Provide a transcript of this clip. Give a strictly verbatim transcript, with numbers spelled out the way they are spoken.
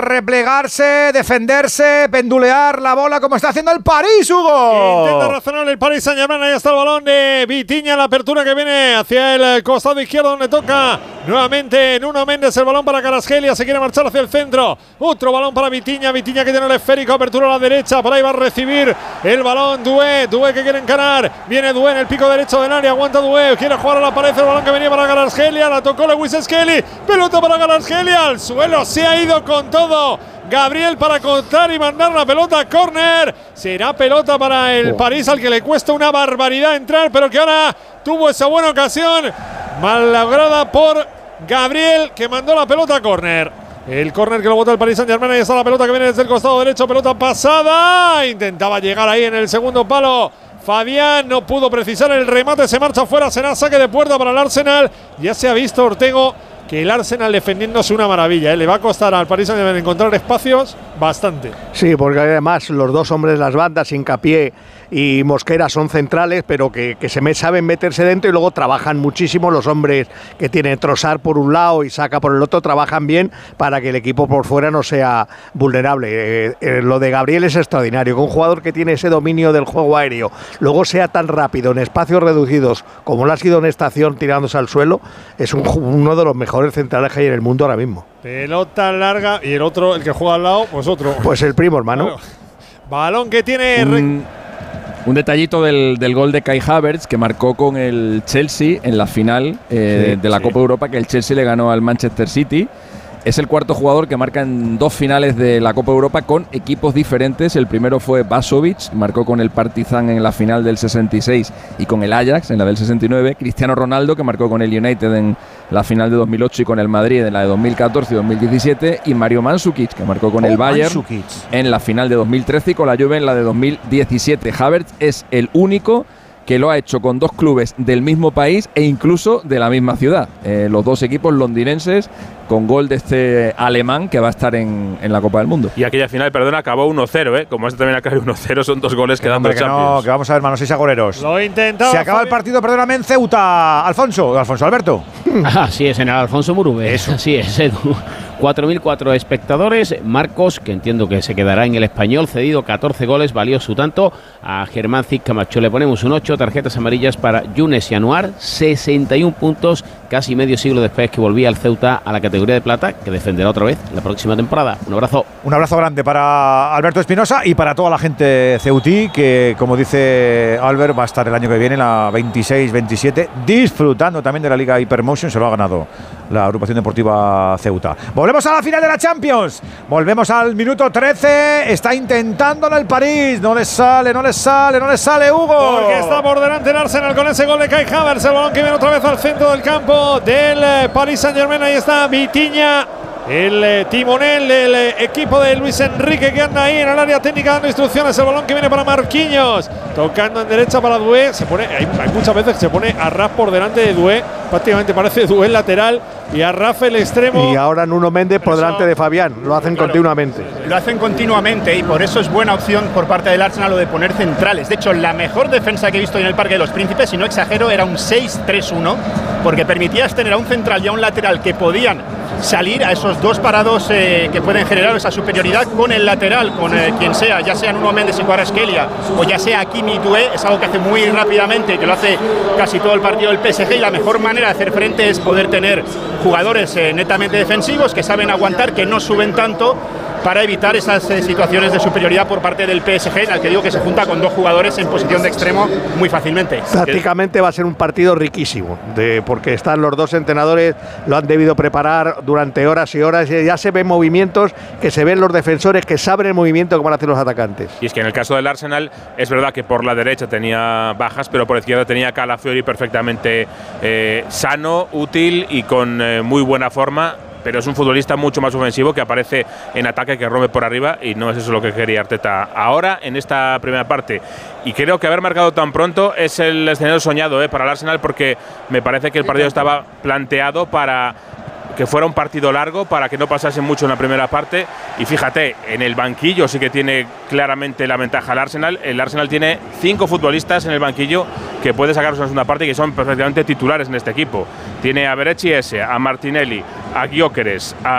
replegarse, defenderse, pendulear la bola como está haciendo el París, Hugo. Intenta razonar el Paris Saint-Germain. Ahí está el balón de Vitinha, la apertura que viene hacia el costado izquierdo donde toca nuevamente Nuno Méndez. El balón para Kvaratskhelia, se quiere marchar hacia el centro. Otro balón para Vitinha, Vitinha que tiene el esférico, apertura a la derecha. Por ahí va a recibir el balón Doué, Doué que quiere encarar. Viene Doué en el pico derecho del área, aguanta Doué, quiere jugar a la pared. El balón que venía para Kvaratskhelia, la tocó Lewis Skelly. Pelota para Kvaratskhelia, al suelo, se ha ido con todo Gabriel para cortar y mandar la pelota a córner. Será pelota para el oh. París, al que le cuesta una barbaridad entrar, pero que ahora tuvo esa buena ocasión mal lograda por Gabriel, que mandó la pelota a córner. El córner que lo bota el Paris Saint-Germain. Ahí está la pelota que viene desde el costado derecho, pelota pasada. Intentaba llegar ahí en el segundo palo Fabián, no pudo precisar el remate, se marcha fuera, será saque de puerta para el Arsenal. Ya se ha visto, Ortego, que el Arsenal defendiéndose una maravilla, ¿eh? Le va a costar al Paris Saint-Germain encontrar espacios bastante. Sí, porque además los dos hombres, las bandas, Hincapié y Mosquera, son centrales, pero que, que se me saben meterse dentro y luego trabajan muchísimo. Los hombres que tienen Trossard por un lado y Saka por el otro trabajan bien para que el equipo por fuera no sea vulnerable. Eh, eh, lo de Gabriel es extraordinario, que un jugador que tiene ese dominio del juego aéreo luego sea tan rápido en espacios reducidos como lo ha sido en esta acción tirándose al suelo, es un, uno de los mejores centrales que hay en el mundo ahora mismo. Pelota larga y el otro, el que juega al lado, pues otro. Pues el primo, hermano. Bueno, balón que tiene... Un, un detallito del, del gol de Kai Havertz, que marcó con el Chelsea en la final eh, sí, de la sí. Copa Europa, que el Chelsea le ganó al Manchester City. Es el cuarto jugador que marca en dos finales de la Copa Europa con equipos diferentes. El primero fue Basovic, marcó con el Partizan en la final del sesenta y seis y con el Ajax en la del sesenta y nueve. Cristiano Ronaldo, que marcó con el United en la final de dos mil ocho y con el Madrid en la de dos mil catorce y dos mil diecisiete. Y Mario Mandzukic, que marcó con oh, el Bayern Mandzukic. En la final de dos mil trece y con la Juve en la de dos mil diecisiete. Havertz es el único que lo ha hecho con dos clubes del mismo país e incluso de la misma ciudad. Eh, los dos equipos londinenses, con gol de este alemán que va a estar en, en la Copa del Mundo. Y aquella final, perdón, acabó uno cero, ¿eh? Como este también acaba uno cero, son dos goles que dan dos Champions. No, que vamos a ver, manos y agoreros. Lo intentaba. Se acaba Fabi. El partido, perdóname, en Ceuta. Alfonso, Alfonso Alberto. Así es, en el Alfonso Murube. Eso. Así es, Edu. cuatro mil cuatro espectadores. Marcos, que entiendo que se quedará en el Español, cedido catorce goles, valió su tanto. A Germán Zic Camacho le ponemos un ocho, tarjetas amarillas para Younes y Anuar, sesenta y uno puntos, casi medio siglo después que volvía el Ceuta a la categoría de plata, que defenderá otra vez la próxima temporada. Un abrazo. Un abrazo grande para Alberto Espinosa y para toda la gente ceutí, que como dice Albert, va a estar el año que viene, la veintiséis veintisiete, disfrutando también de la Liga Hypermotion. Se lo ha ganado la agrupación deportiva Ceuta. Volvemos a la final de la Champions. Volvemos al minuto trece. Está intentándolo el París. No le sale, no le sale, no le sale, Hugo. Porque está por delante el Arsenal con ese gol de Kai Havertz. El balón que viene otra vez al centro del campo del Paris Saint-Germain. Ahí está Vitinha, el eh, timonel del eh, equipo de Luis Enrique, que anda ahí en el área técnica dando instrucciones. El balón que viene para Marquinhos, tocando en derecha para Doué. Se pone, hay, hay muchas veces que se pone a Raf por delante de Doué, prácticamente parece Doué lateral y a Raf el extremo. Y ahora Nuno Méndez por delante de Fabián. Lo hacen claro, continuamente. Lo hacen continuamente y por eso es buena opción por parte del Arsenal lo de poner centrales. De hecho, la mejor defensa que he visto en el Parque de los Príncipes, si no exagero, era un seis tres uno, porque permitías tener a un central y a un lateral que podían salir a esos dos parados eh, que pueden generar esa superioridad con el lateral, con eh, quien sea, ya sea Nuno Méndez y Kvaratskhelia o ya sea Hakimi y Doué. Es algo que hace muy rápidamente, que lo hace casi todo el partido del P S G, y la mejor manera de hacer frente es poder tener jugadores eh, netamente defensivos que saben aguantar, que no suben tanto, para evitar esas eh, situaciones de superioridad por parte del P S G, en el que digo que se junta con dos jugadores en posición de extremo muy fácilmente. Prácticamente va a ser un partido riquísimo, de, porque están los dos entrenadores, lo han debido preparar durante horas y horas, y ya se ven movimientos, que se ven los defensores, que saben el movimiento que van a hacer los atacantes. Y es que en el caso del Arsenal, es verdad que por la derecha tenía bajas, pero por izquierda tenía a Calafiori perfectamente eh, sano, útil y con eh, muy buena forma. Pero es un futbolista mucho más ofensivo, que aparece en ataque, que rompe por arriba, y no es eso lo que quería Arteta ahora en esta primera parte. Y creo que haber marcado tan pronto es el escenario soñado eh, para el Arsenal, porque me parece que el partido estaba planteado para que fuera un partido largo, para que no pasase mucho en la primera parte. Y fíjate, en el banquillo sí que tiene claramente la ventaja el Arsenal. El Arsenal tiene cinco futbolistas en el banquillo que puede sacarlos en la segunda parte y que son perfectamente titulares en este equipo. Tiene a Berechi ese, a Martinelli, a Gyökeres, a